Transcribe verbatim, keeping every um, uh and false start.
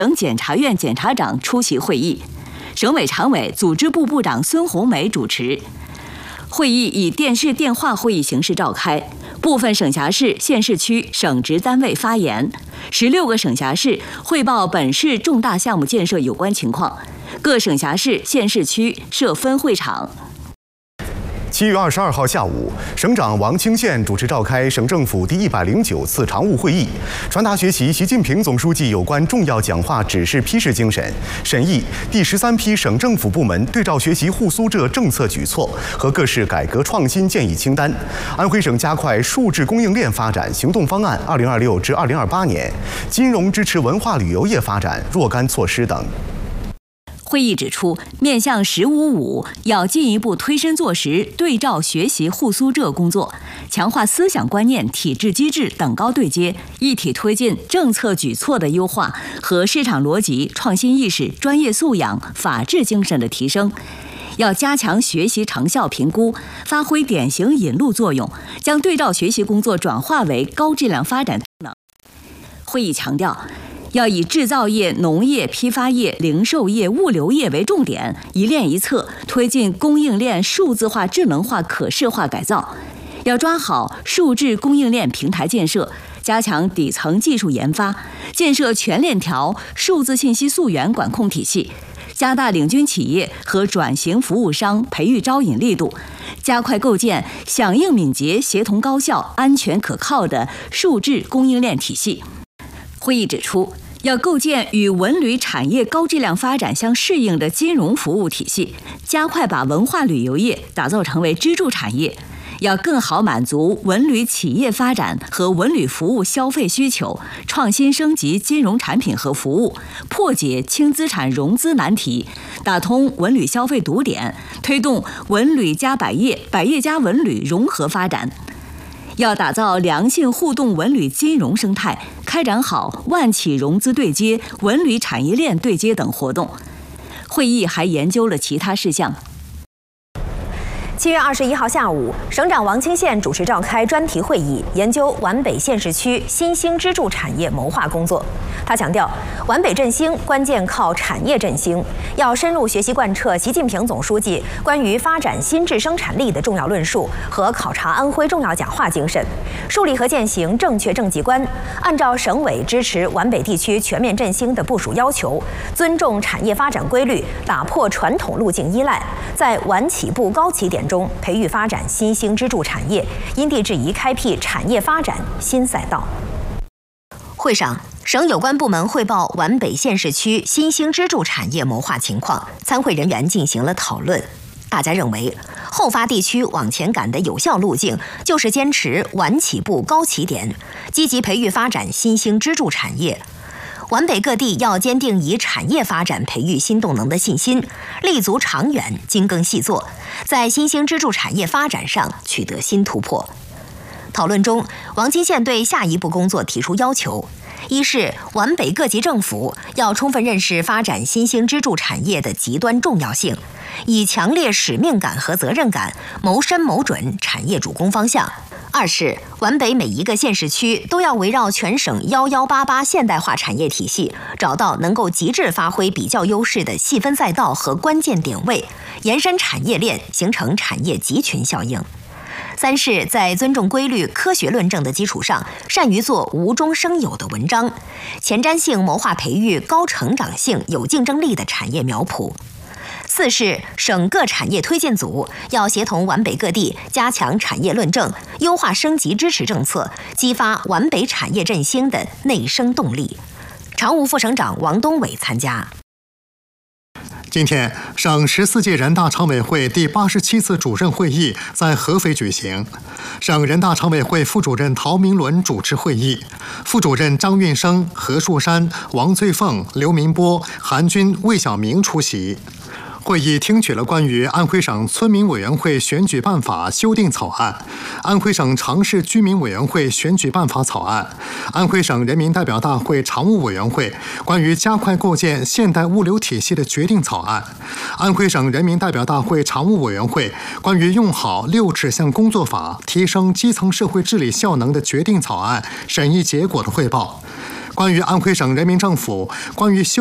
省检察院检察长出席会议，省委常委、组织部部长孙红梅主持。会议以电视电话会议形式召开，部分省辖市、县市区省直单位发言，十六个省辖市汇报本市重大项目建设有关情况，各省辖市、县市区设分会场。 七月二十二号下午，省长王清县主持召开省政府第一百零九次常务会议，传达学习习近平总书记有关重要讲话指示批示精神，审议第十三批省政府部门对照学习沪苏浙政策举措和各市改革创新建议清单，安徽省加快数字供应链发展行动方案二零二六至二零二八年，金融支持文化旅游业发展若干措施等。 会议指出，面向“十五五”，要进一步推身作实，对照学习沪苏浙工作，强化思想观念、体制机制等高对接，一体推进政策举措的优化和市场逻辑、创新意识、专业素养、法治精神的提升。要加强学习成效评估，发挥典型引路作用，将对照学习工作转化为高质量发展动能。会议强调，要以制造业、农业、批发业、零售业、物流业为重点，一链一策推进供应链数字化、智能化、可视化改造。要抓好数字供应链平台建设，加强底层技术研发，建设全链条数字信息溯源管控体系，加大领军企业和转型服务商培育招引力度，加快构建响应敏捷、协同高效、安全可靠的数字供应链体系。会议指出，要构建与文旅产业高质量发展相适应的金融服务体系，加快把文化旅游业打造成为支柱产业，要更好满足文旅企业发展和文旅服务消费需求，创新升级金融产品和服务，破解轻资产融资难题，打通文旅消费堵点，推动文旅加百业、百业加文旅融合发展。要打造良性互动文旅金融生态，开展好万企融资对接、文旅产业链对接等活动。会议还研究了其他事项。 七月二十一号下午，省长王清县主持召开专题会议，研究皖北县市区新兴支柱产业谋划工作。他强调，皖北振兴关键靠产业振兴，要深入学习贯彻习近平总书记关于发展新质生产力的重要论述和考察安徽重要讲话精神，树立和践行正确政绩观，按照省委支持皖北地区全面振兴的部署要求，尊重产业发展规律，打破传统路径依赖，在晚起步高起点中培育发展新兴支柱产业，因地制宜开辟产业发展新赛道。会上，省有关部门汇报皖北县市区新兴支柱产业谋划情况，参会人员进行了讨论。大家认为，后发地区往前赶的有效路径就是坚持晚起步高起点，积极培育发展新兴支柱产业。皖北各地要坚定以产业发展培育新动能的信心，立足长远，精耕细作，在新兴支柱产业发展上取得新突破。讨论中，王清县对下一步工作提出要求：一是皖北各级政府要充分认识发展新兴支柱产业的极端重要性，以强烈使命感和责任感谋深谋准产业主攻方向。二是皖北每一个县市区都要围绕全省一一八八现代化产业体系，找到能够极致发挥比较优势的细分赛道和关键点位，延伸产业链，形成产业集群效应。三是在尊重规律、科学论证的基础上，善于做无中生有的文章，前瞻性谋划培育高成长性、有竞争力的产业苗圃。四是省各产业推荐组要协同皖北各地加强产业论证，优化升级支持政策，激发皖北产业振兴的内生动力。常务副省长王东伟参加。 今天，省十四届人大常委会第八十七次主任会议在合肥举行。省人大常委会副主任陶明伦主持会议，副主任张运生、何树山、王翠凤、刘明波、韩军、魏晓明出席。会议听取了关于安徽省村民委员会选举办法修订草案、安徽省常市居民委员会选举办法草案、安徽省人民代表大会常务委员会关于加快构建现代物流体系的决定草案、安徽省人民代表大会常务委员会关于用好六指向工作法提升基层社会治理效能的决定草案审议结果的汇报。 关于安徽省人民政府关于修